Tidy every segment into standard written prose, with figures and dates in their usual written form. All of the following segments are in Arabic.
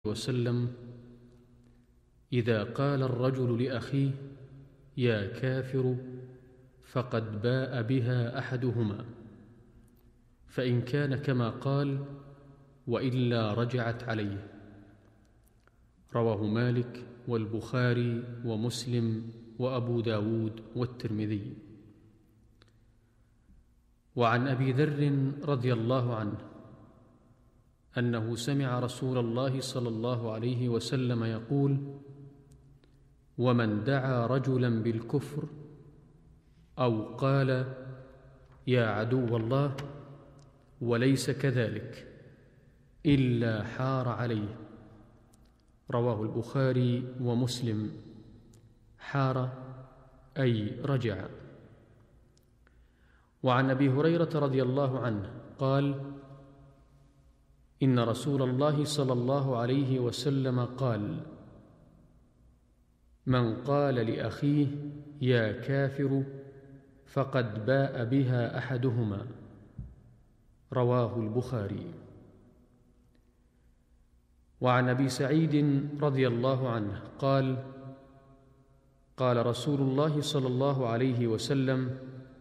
وسلم: إذا قال الرجل لأخيه يا كافر فقد باء بها أحدهما، فإن كان كما قال وإلا رجعت عليه. رواه مالك والبخاري ومسلم وأبو داود والترمذي. وعن أبي ذر رضي الله عنه أنه سمع رسول الله صلى الله عليه وسلم يقول: ومن دعا رجلا بالكفر أو قال يا عدو الله وليس كذلك إلا حار عليه. رواه البخاري ومسلم. حار أي رجع. وعن أبي هريرة رضي الله عنه قال: إن رسول الله صلى الله عليه وسلم قال: من قال لأخيه يا كافر فقد باء بها أحدهما. رواه البخاري. وعن أبي سعيد رضي الله عنه قال: قال رسول الله صلى الله عليه وسلم: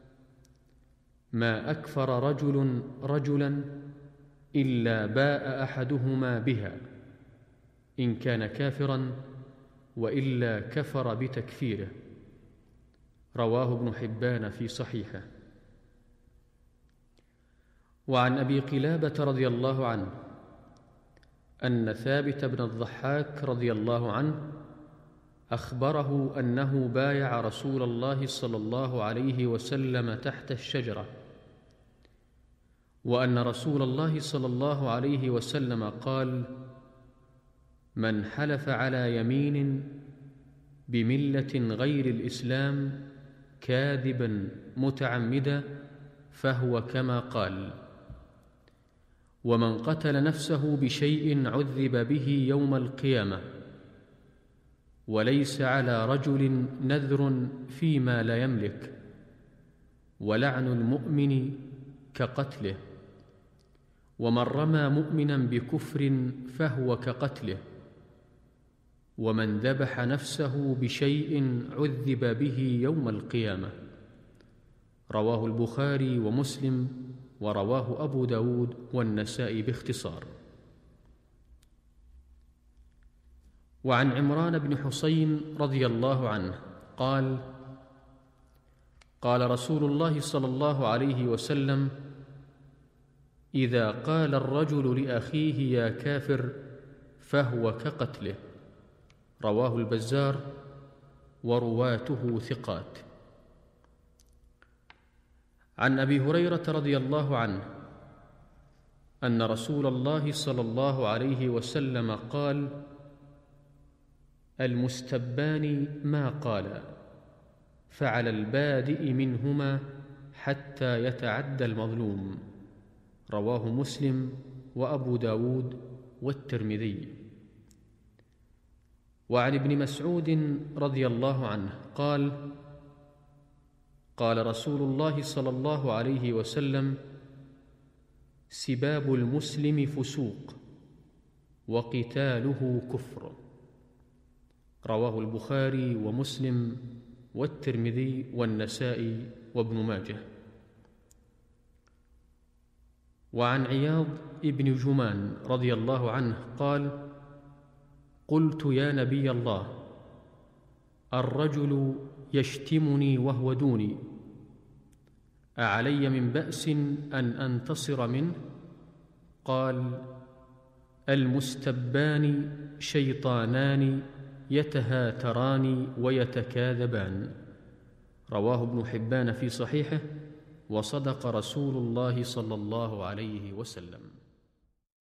ما أكفر رجل رجلا إلا باء أحدهما بها، إن كان كافرا وإلا كفر بتكفيره. رواه ابن حبان في صحيحه. وعن أبي قلابة رضي الله عنه أن ثابت بن الضحاك رضي الله عنه أخبره أنه بايع رسول الله صلى الله عليه وسلم تحت الشجرة، وأن رسول الله صلى الله عليه وسلم قال: من حلف على يمين بملة غير الإسلام كاذبا متعمدا فهو كما قال. ومن قتل نفسه بشيء عذب به يوم القيامة، وليس على رجل نذر فيما لا يملك، ولعن المؤمن كقتله. ومن رمى مؤمنا بكفر فهو كقتله. ومن ذبح نفسه بشيء عذب به يوم القيامة. رواه البخاري ومسلم، ورواه أبو داود والنسائي باختصار. وعن عمران بن حسين رضي الله عنه قال: قال رسول الله صلى الله عليه وسلم: إذا قال الرجل لأخيه يا كافر فهو كقتله. رواه البزار ورواته ثقات. عن أبي هريرة رضي الله عنه أن رسول الله صلى الله عليه وسلم قال: المستبان ما قال، فعلى البادئ منهما حتى يتعدى المظلوم. رواه مسلم وأبو داود والترمذي. وعن ابن مسعود رضي الله عنه قال: قال رسول الله صلى الله عليه وسلم: سباب المسلم فسوق وقتاله كفر. رواه البخاري ومسلم والترمذي والنسائي وابن ماجه. وعن عياض ابن جمان رضي الله عنه قال: قلت يا نبي الله، الرجل يشتمني وهو دوني، أعلي من بأس أن أنتصر منه؟ قال: المستبان شيطانان يتهاتران ويتكاذبان. رواه ابن حبان في صحيحه، وصدق رسول الله صلى الله عليه وسلم.